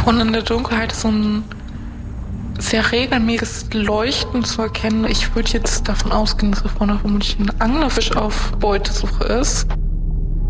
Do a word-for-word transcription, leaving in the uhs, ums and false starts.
Und in der Dunkelheit so ein sehr regelmäßiges Leuchten zu erkennen. Ich würde jetzt davon ausgehen, dass da vorne vermutlich ein Anglerfisch auf Beutesuche ist.